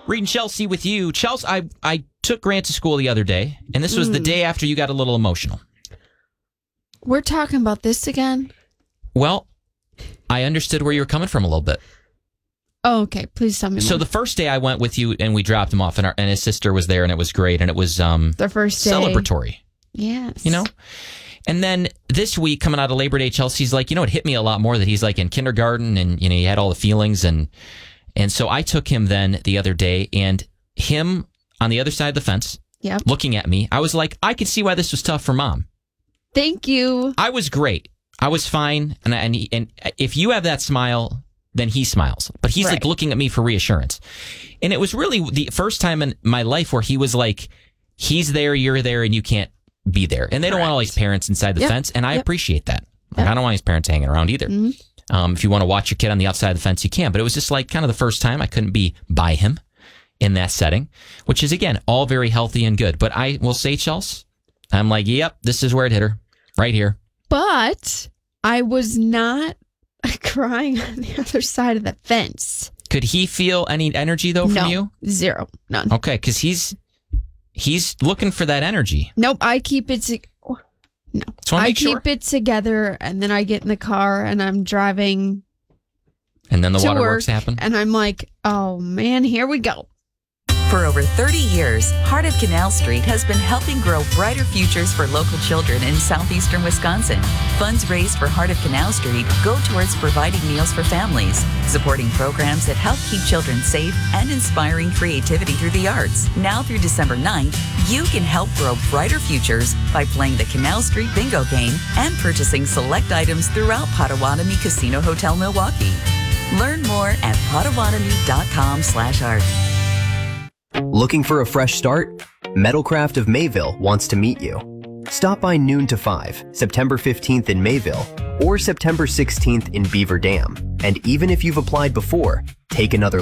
Reed and Chelsea with you. Chelsea, I took Grant to school the other day, and this was the day after you got a little emotional. We're talking about this again? Well, I understood where you were coming from a little bit. Oh, okay. Please tell me more. So the first day I went with you, and we dropped him off, and his sister was there, and it was great, and it was the first day. Celebratory. Yes. You know? And then this week, coming out of Labor Day, Chelsea's like, it hit me a lot more that he's like in kindergarten, and, he had all the feelings, and so I took him then the other day, and him on the other side of the fence, looking at me, I was like, I could see why this was tough for Mom. Thank you. I was great. I was fine. And if you have that smile, then he smiles. But he's like looking at me for reassurance. And it was really the first time in my life where he was like, he's there, you're there, and you can't be there. And they don't want all these parents inside the fence. And I appreciate that. Like, I don't want these parents hanging around either. Mm-hmm. If you want to watch your kid on the outside of the fence, you can. But it was just like kind of the first time I couldn't be by him in that setting, which is, again, all very healthy and good. But I will say, Chelsea, I'm like, yep, this is where it hit her. Right here. But I was not crying on the other side of the fence. Could he feel any energy, though, from you? Zero. None. Okay, because he's looking for that energy. Nope, I keep it... No. I keep it together, and then I get in the car, and I'm driving and then the to waterworks work, happen? And I'm like, oh, man, here we go. For over 30 years, Heart of Canal Street has been helping grow brighter futures for local children in southeastern Wisconsin. Funds raised for Heart of Canal Street go towards providing meals for families, supporting programs that help keep children safe, and inspiring creativity through the arts. Now through December 9th, you can help grow brighter futures by playing the Canal Street Bingo game and purchasing select items throughout Potawatomi Casino Hotel Milwaukee. Learn more at potawatomi.com/art. Looking for a fresh start? Metalcraft of Mayville wants to meet you. Stop by noon to 5, September 15th in Mayville, or September 16th in Beaver Dam. And even if you've applied before, take another